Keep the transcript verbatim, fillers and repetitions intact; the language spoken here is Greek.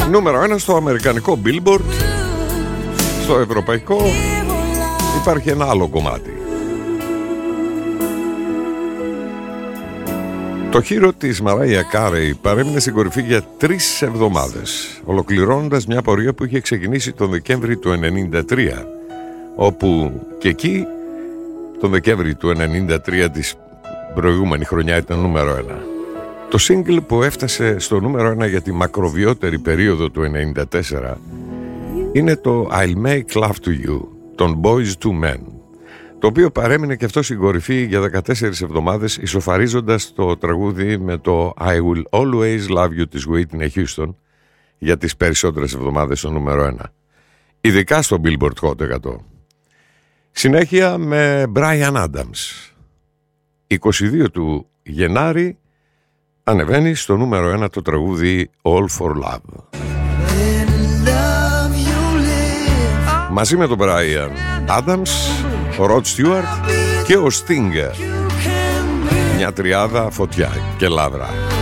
Νούμερο ένα στο αμερικανικό Billboard. Στο ευρωπαϊκό υπάρχει ένα άλλο κομμάτι. Το χείρο της Μαράια Κάρεϊ παρέμεινε στην κορυφή για τρεις εβδομάδες, ολοκληρώνοντας μια πορεία που είχε ξεκινήσει τον Δεκέμβρη του ενενήντα τρία, όπου και εκεί τον Δεκέμβρη του ενενήντα τρία της προηγούμενη χρονιά ήταν νούμερο ένα. Το single που έφτασε στο νούμερο ένα για τη μακροβιότερη περίοδο του ενενήντα τέσσερα είναι το I'll Make Love to You των Boyz two Men, το οποίο παρέμεινε και αυτό στην κορυφή για δεκατέσσερις εβδομάδες, ισοφαρίζοντας το τραγούδι με το I Will Always Love You της Whitney Houston για τις περισσότερες εβδομάδες στο νούμερο ένα, ειδικά στο Billboard Hot εκατό. Συνέχεια με Bryan Adams. είκοσι δύο του Γενάρη ανεβαίνει στο νούμερο ένα το τραγούδι All for Love. Μαζί με τον Bryan Adams, ο Rod Stewart και ο Sting. Μια τριάδα φωτιά και λάβρα.